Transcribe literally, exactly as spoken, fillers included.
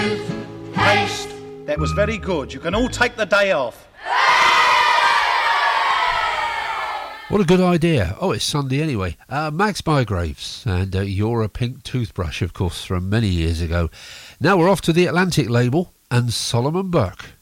Paste. That was very good. You can all take the day off. What a good idea. Oh, it's Sunday anyway. Uh, Max Bygraves and uh, You're a Pink Toothbrush, of course, from many years ago. Now we're off to the Atlantic label and Solomon Burke.